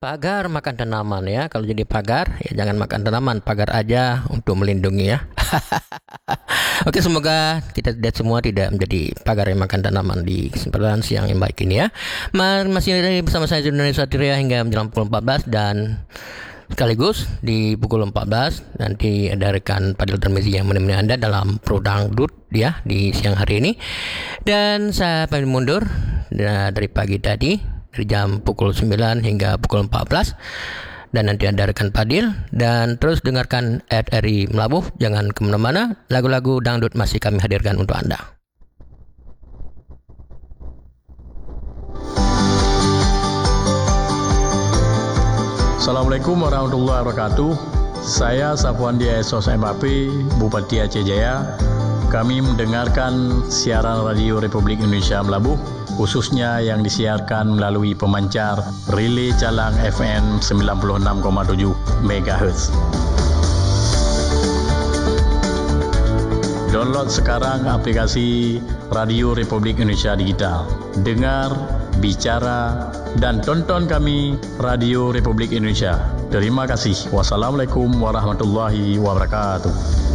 Pagar makan tanaman ya. Kalau jadi pagar ya jangan makan tanaman, pagar aja untuk melindungi ya. Oke, semoga kita semua tidak menjadi pagar yang makan tanaman di kesempatan siang yang baik ini ya. Masih bersama saya Indonesia Satria hingga menjelang pukul 14 dan sekaligus di pukul 14 nanti ada rekan Fadil Tarmizi yang menemani Anda dalam Pro Dangdut ya di siang hari ini. Dan saya pamit mundur dari pagi tadi dari jam pukul 9 hingga pukul 14 dan nanti ada rekan Fadil dan terus dengarkan RRI Melabuh, jangan kemana-mana, lagu-lagu dangdut masih kami hadirkan untuk Anda. Assalamualaikum warahmatullahi wabarakatuh. Saya Safwandi Esos MAP, Bupati Aceh Jaya. Kami mendengarkan siaran Radio Republik Indonesia Melabuh, khususnya yang disiarkan melalui pemancar Relay Calang FM 96,7 MHz. Download sekarang aplikasi Radio Republik Indonesia Digital. Dengar, bicara, dan tonton kami Radio Republik Indonesia. Terima kasih. Wassalamualaikum warahmatullahi wabarakatuh.